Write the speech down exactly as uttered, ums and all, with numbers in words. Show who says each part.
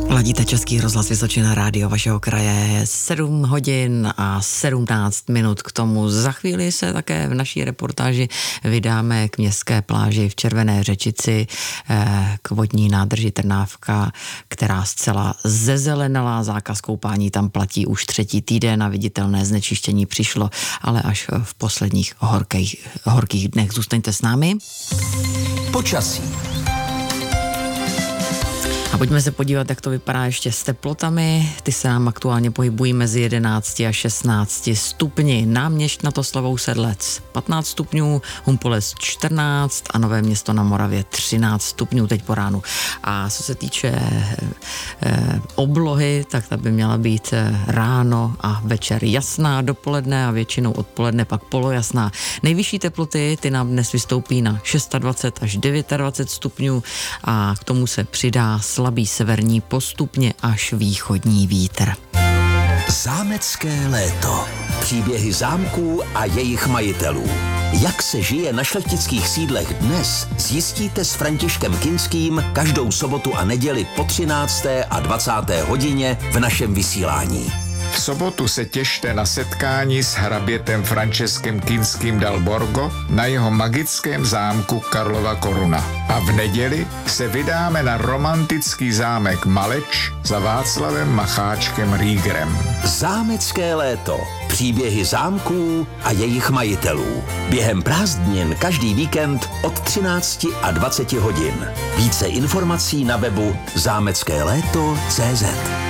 Speaker 1: Ladíte Český rozhlas Vysočina, rádio vašeho kraje. Je sedm hodin a sedmnáct minut k tomu. Za chvíli se také v naší reportáži vydáme k městské pláži v Červené Řečici, k vodní nádrži Trnávka, která zcela zezelenala. Zákaz koupání tam platí už třetí týden a viditelné znečištění přišlo, ale až v posledních horkých, horkých dnech. Zůstaňte s námi.
Speaker 2: Počasí.
Speaker 1: A pojďme se podívat, jak to vypadá ještě s teplotami. Ty se nám aktuálně pohybují mezi jedenácti a šestnácti stupni. Náměšť nad Oslavou Sedlec patnáct stupňů, Humpolec čtrnáct a Nové Město na Moravě třináct stupňů teď po ránu. A co se týče eh, oblohy, tak ta by měla být ráno a večer jasná, dopoledne a většinou odpoledne pak polojasná. Nejvyšší teploty, ty nám dnes vystoupí na dvacet šest až dvacet devět stupňů a k tomu se přidá slabý severní, postupně až východní vítr.
Speaker 2: Zámecké léto. Příběhy zámků a jejich majitelů. Jak se žije na šlechtických sídlech dnes, zjistíte s Františkem Kinským každou sobotu a neděli po třinácté a dvacáté hodině v našem vysílání.
Speaker 3: V sobotu se těšte na setkání s hrabětem Franceskem Kinským dal Borgo na jeho magickém zámku Karlova Koruna. A v neděli se vydáme na romantický zámek Maleč za Václavem Macháčkem Riegerem.
Speaker 2: Zámecké léto. Příběhy zámků a jejich majitelů. Během prázdnin každý víkend od třinácti a dvaceti hodin. Více informací na webu zámecké léto tečka cé zet.